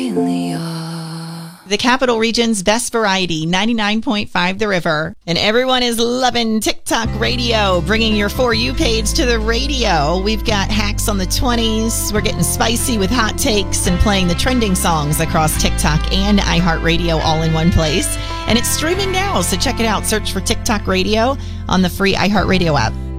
really are. The Capital Region's best variety, 99.5 The River. And everyone is loving TikTok Radio, bringing your For You page to the radio. We've got hacks on the 20s. We're getting spicy with hot takes and playing the trending songs across TikTok and iHeartRadio all in one place. And it's streaming now, so check it out. Search for TikTok Radio on the free iHeartRadio app.